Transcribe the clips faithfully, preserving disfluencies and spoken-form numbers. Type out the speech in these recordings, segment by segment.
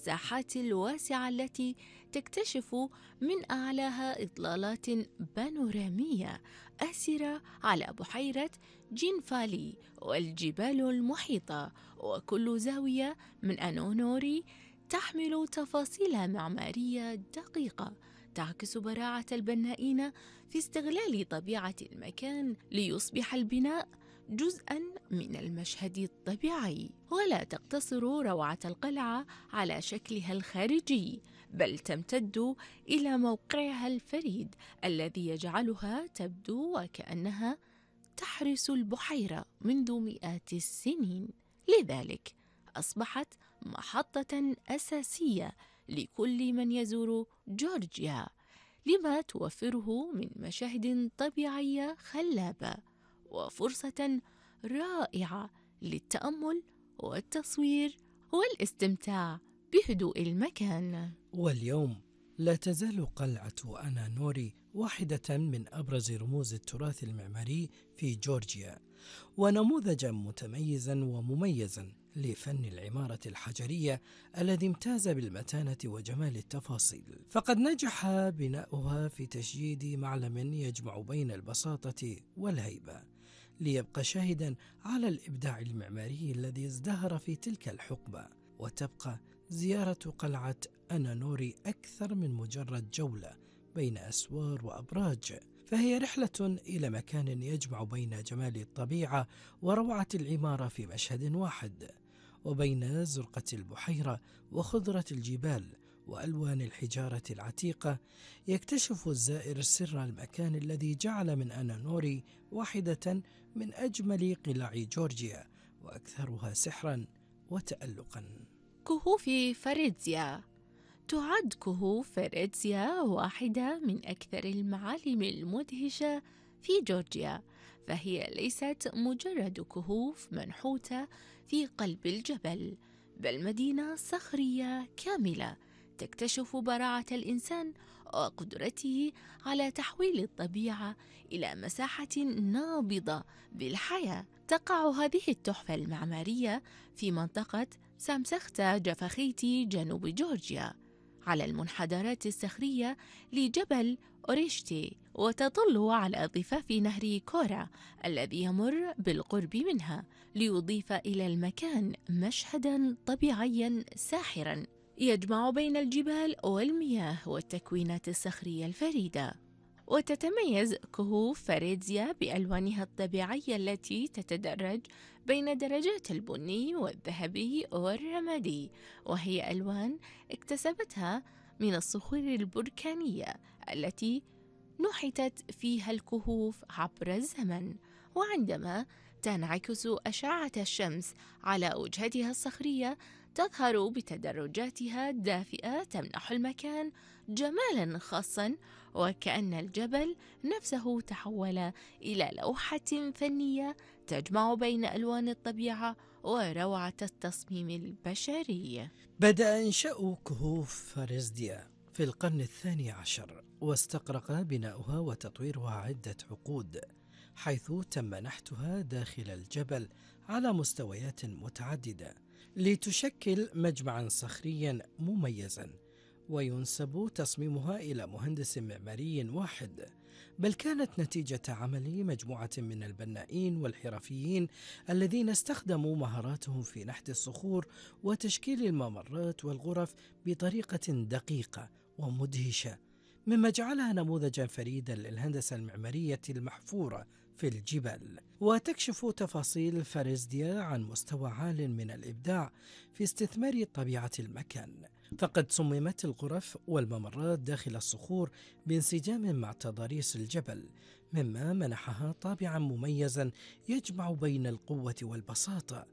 والساحات الواسعة التي تكتشف من أعلاها إطلالات بانورامية آسرة على بحيرة جينفالي والجبال المحيطة، وكل زاوية من أنونوري تحمل تفاصيل معمارية دقيقة تعكس براعة البنائين في استغلال طبيعة المكان ليصبح البناء جزءاً من المشهد الطبيعي. ولا تقتصر روعة القلعة على شكلها الخارجي، بل تمتد إلى موقعها الفريد الذي يجعلها تبدو وكأنها تحرس البحيرة منذ مئات السنين. لذلك أصبحت محطة أساسية لكل من يزور جورجيا، لما توفره من مشاهد طبيعية خلابة وفرصة رائعة للتأمل والتصوير والاستمتاع بهدوء المكان. واليوم لا تزال قلعة أنانوري واحدة من أبرز رموز التراث المعماري في جورجيا، ونموذجا متميزا ومميزا لفن العمارة الحجرية الذي امتاز بالمتانة وجمال التفاصيل. فقد نجح بناؤها في تجديد معلم يجمع بين البساطة والهيبة، ليبقى شاهدا على الإبداع المعماري الذي ازدهر في تلك الحقبة. وتبقى زيارة قلعة أنانوري أكثر من مجرد جولة بين أسوار وأبراج، فهي رحلة إلى مكان يجمع بين جمال الطبيعة وروعة العمارة في مشهد واحد، وبين زرقة البحيرة وخضرة الجبال وألوان الحجارة العتيقة. يكتشف الزائر سر المكان الذي جعل من أنانوري واحدة من أجمل قلاع جورجيا وأكثرها سحرا وتألقا. كهوف فريدزيا. تعد كهوف فريدزيا واحدة من أكثر المعالم المدهشة في جورجيا، فهي ليست مجرد كهوف منحوتة في قلب الجبل، بل مدينة صخرية كاملة تكتشف براعة الإنسان وقدرته على تحويل الطبيعة إلى مساحة نابضة بالحياة. تقع هذه التحفة المعمارية في منطقة سامسختا جفاخيتي جنوب جورجيا على المنحدرات الصخرية لجبل أوريشتي، وتطل على ضفاف نهر كورا الذي يمر بالقرب منها، ليضيف إلى المكان مشهدا طبيعيا ساحرا يجمع بين الجبال والمياه والتكوينات الصخرية الفريدة. وتتميز كهوف فريدزيا بألوانها الطبيعية التي تتدرج بين درجات البني والذهبي والرمادي، وهي ألوان اكتسبتها من الصخور البركانية التي نحتت فيها الكهوف عبر الزمن. وعندما تنعكس أشعة الشمس على وجهتها الصخرية تظهر بتدرجاتها الدافئة، تمنح المكان جمالا خاصا، وكأن الجبل نفسه تحول إلى لوحة فنية تجمع بين ألوان الطبيعة وروعة التصميم البشري. بدأ إنشاء كهوف فريدزيا في القرن الثاني عشر، واستغرق بناؤها وتطويرها عدة عقود، حيث تم نحتها داخل الجبل على مستويات متعددة لتشكل مجمعا صخريا مميزا. وينسب تصميمها إلى مهندس معماري واحد، بل كانت نتيجة عمل مجموعة من البنائين والحرفيين الذين استخدموا مهاراتهم في نحت الصخور وتشكيل الممرات والغرف بطريقة دقيقة ومدهشة، مما جعلها نموذجا فريدا للهندسة المعمارية المحفورة في الجبال. وتكشف تفاصيل فريدزيا عن مستوى عال من الإبداع في استثمار طبيعة المكان، فقد صممت الغرف والممرات داخل الصخور بانسجام مع تضاريس الجبل، مما منحها طابعا مميزا يجمع بين القوة والبساطة.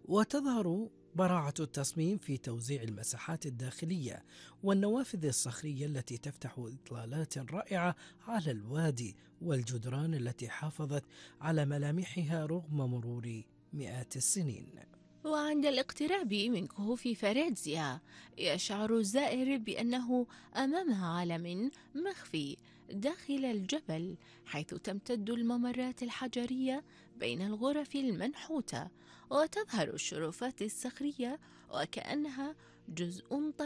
وتظهر براعة التصميم في توزيع المساحات الداخلية والنوافذ الصخرية التي تفتح إطلالات رائعة على الوادي، والجدران التي حافظت على ملامحها رغم مرور مئات السنين. وعند الاقتراب من كهوف فريدزيا يشعر الزائر بأنه أمام عالم مخفي داخل الجبل، حيث تمتد الممرات الحجرية بين الغرف المنحوتة، وتظهر الشرفات الصخرية وكأنها جزء